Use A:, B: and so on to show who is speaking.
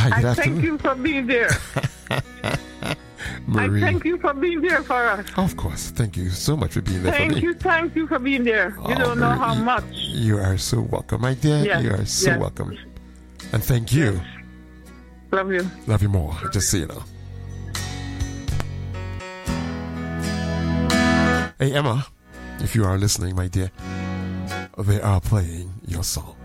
A: Hi, good
B: I
A: afternoon.
B: thank you for being there.
A: Marie.
B: I thank you for being there for us.
A: Of course. Thank you so much for being there for me.
B: Thank you for being there. You don't know
A: Marie,
B: how much.
A: You are so welcome, my dear.
B: Yes,
A: You are so
B: yes.
A: welcome. And thank you.
B: Yes. Love you.
A: Love you more, just so you know. Hey, Emma, if you are listening, my dear, they are playing your song.